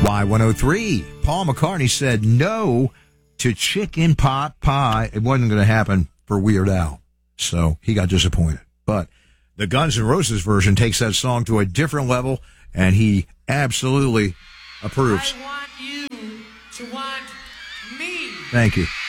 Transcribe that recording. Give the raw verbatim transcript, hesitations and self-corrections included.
Y one oh three. Paul McCartney said no to chicken pot pie. It wasn't going to happen for Weird Al, so he got disappointed. But the Guns N' Roses version takes that song to a different level, and he absolutely approves. I want you to want me. Thank you.